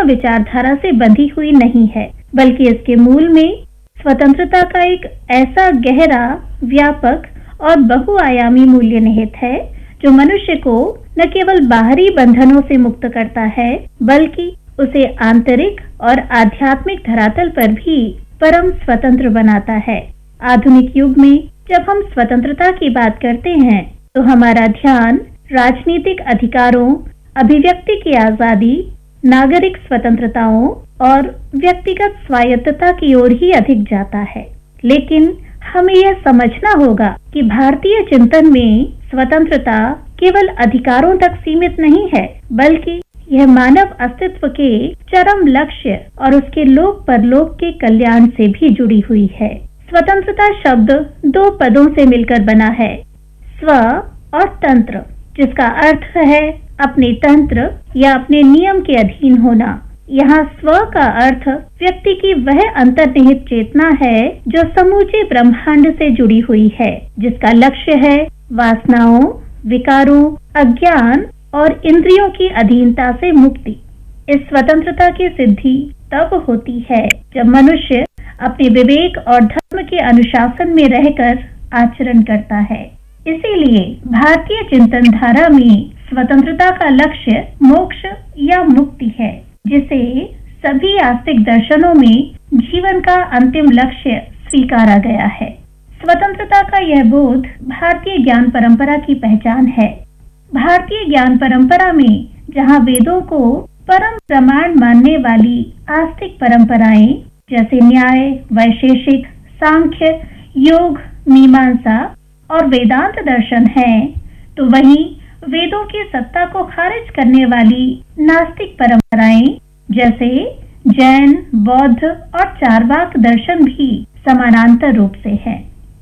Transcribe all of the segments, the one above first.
विचारधारा से बंधी हुई नहीं है, बल्कि इसके मूल में स्वतंत्रता का एक ऐसा गहरा, व्यापक और बहुआयामी मूल्य निहित है जो मनुष्य को न केवल बाहरी बंधनों से मुक्त करता है, बल्कि उसे आंतरिक और आध्यात्मिक धरातल पर भी परम स्वतंत्र बनाता है। आधुनिक युग में जब हम स्वतंत्रता की बात करते हैं तो हमारा ध्यान राजनीतिक अधिकारों, अभिव्यक्ति की आजादी, नागरिक स्वतंत्रताओं और व्यक्तिगत स्वायत्तता की ओर ही अधिक जाता है। लेकिन हमें यह समझना होगा कि भारतीय चिंतन में स्वतंत्रता केवल अधिकारों तक सीमित नहीं है, बल्कि यह मानव अस्तित्व के चरम लक्ष्य और उसके लोक परलोक के कल्याण से भी जुड़ी हुई है। स्वतंत्रता शब्द दो पदों से मिलकर बना है, स्व और तंत्र, जिसका अर्थ है अपने तंत्र या अपने नियम के अधीन होना। यहाँ स्व का अर्थ व्यक्ति की वह अंतर्निहित चेतना है जो समूचे ब्रह्मांड से जुड़ी हुई है, जिसका लक्ष्य है वासनाओं, विकारों, अज्ञान और इंद्रियों की अधीनता से मुक्ति। इस स्वतंत्रता की सिद्धि तब होती है जब मनुष्य अपने विवेक और धर्म के अनुशासन में रहकर आचरण करता है। इसीलिए भारतीय चिंतन धारा में स्वतंत्रता का लक्ष्य मोक्ष या मुक्ति है, जिसे सभी आस्तिक दर्शनों में जीवन का अंतिम लक्ष्य स्वीकारा गया है। स्वतंत्रता का यह बोध भारतीय ज्ञान परंपरा की पहचान है। भारतीय ज्ञान परंपरा में जहाँ वेदों को परम प्रमाण मानने वाली आस्तिक परंपराएं जैसे न्याय, वैशेषिक, सांख्य, योग, मीमांसा और वेदांत दर्शन है, तो वहीं वेदों की सत्ता को खारिज करने वाली नास्तिक परंपराएं जैसे जैन, बौद्ध और चार्वाक दर्शन भी समानांतर रूप से है।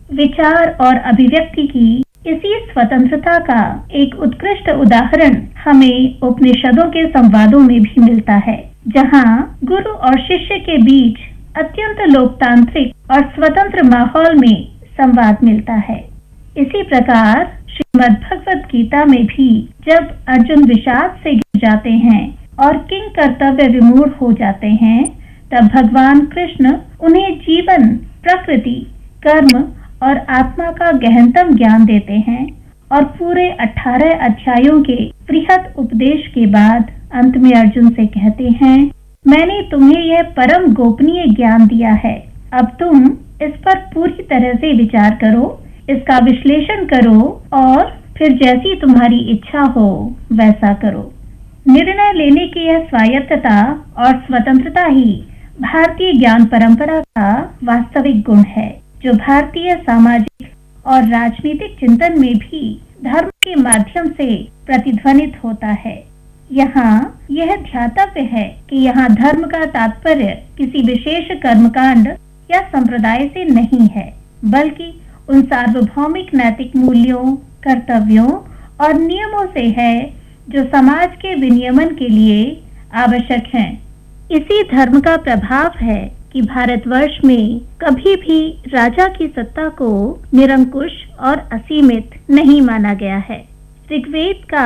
विचार और अभिव्यक्ति की इसी स्वतंत्रता का एक उत्कृष्ट उदाहरण हमें उपनिषदों के संवादों में भी मिलता है, जहां गुरु और शिष्य के बीच अत्यंत लोकतांत्रिक और स्वतंत्र माहौल में संवाद मिलता है। इसी प्रकार श्रीमद् भगवद गीता में भी जब अर्जुन विषाद से गिर जाते हैं और किंग कर्तव्य विमूढ़ हो जाते हैं, तब भगवान कृष्ण उन्हें जीवन, प्रकृति, कर्म और आत्मा का गहनतम ज्ञान देते हैं और पूरे 18 अध्यायों के बृहद उपदेश के बाद अंत में अर्जुन से कहते हैं, मैंने तुम्हें यह परम गोपनीय ज्ञान दिया है, अब तुम इस पर पूरी तरह से विचार करो, इसका विश्लेषण करो और फिर जैसी तुम्हारी इच्छा हो वैसा करो। निर्णय लेने की यह स्वायत्तता और स्वतंत्रता ही भारतीय ज्ञान परंपरा का वास्तविक गुण है, जो भारतीय सामाजिक और राजनीतिक चिंतन में भी धर्म के माध्यम से प्रतिध्वनित होता है। यहाँ यह ध्यातव्य है कि यहाँ धर्म का तात्पर्य किसी विशेष कर्मकांड या संप्रदाय से नहीं है, बल्कि उन सार्वभौमिक नैतिक मूल्यों, कर्तव्यों और नियमों से है जो समाज के विनियमन के लिए आवश्यक हैं। इसी धर्म का प्रभाव है कि भारतवर्ष में कभी भी राजा की सत्ता को निरंकुश और असीमित नहीं माना गया है। ऋग्वेद का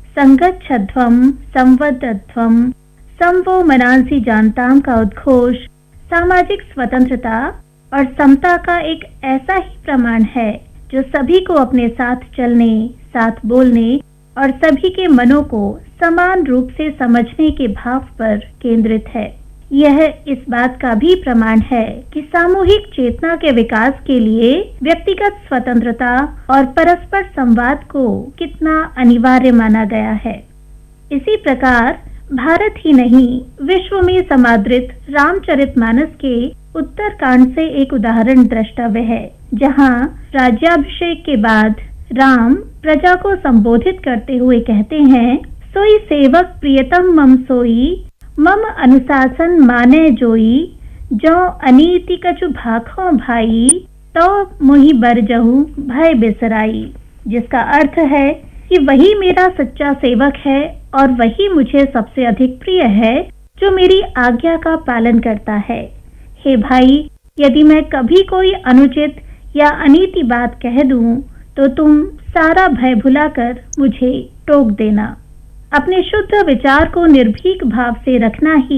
संगच्छध्वम संवदध्वम संवो मनांसी जानताम का उद्घोष सामाजिक स्वतंत्रता और समता का एक ऐसा ही प्रमाण है जो सभी को अपने साथ चलने, साथ बोलने और सभी के मनों को समान रूप से समझने के भाव पर केंद्रित है। यह इस बात का भी प्रमाण है कि सामूहिक चेतना के विकास के लिए व्यक्तिगत स्वतंत्रता और परस्पर संवाद को कितना अनिवार्य माना गया है। इसी प्रकार भारत ही नहीं, विश्व में समादृत रामचरितमानस के उत्तरकांड से एक उदाहरण द्रष्टव्य है, जहां राज्याभिषेक के बाद राम प्रजा को संबोधित करते हुए कहते हैं, सोई सेवक प्रियतम मम सोई, मम अनुशासन माने जोई, जो अनीति कछु भाखों भाई, तो मुहि बरजहु भय बिसराई। जिसका अर्थ है कि वही मेरा सच्चा सेवक है और वही मुझे सबसे अधिक प्रिय है जो मेरी आज्ञा का पालन करता है। हे भाई, यदि मैं कभी कोई अनुचित या अनीति बात कह दूं तो तुम सारा भय भुलाकर मुझे टोक देना। अपने शुद्ध विचार को निर्भीक भाव से रखना ही